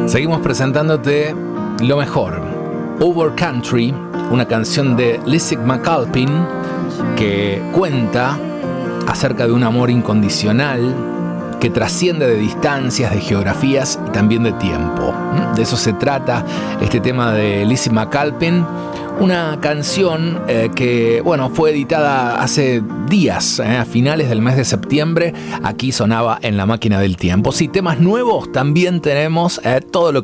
Seguimos presentándote lo mejor. Over Country, una canción de Lizzie McAlpin que cuenta acerca de un amor incondicional que trasciende de distancias, de geografías y también de tiempo. De eso se trata este tema de Lizzie McAlpin. Una canción que, fue editada hace días, a finales del mes de septiembre. Aquí sonaba en La Máquina del Tiempo. Sí, temas nuevos también tenemos, todo lo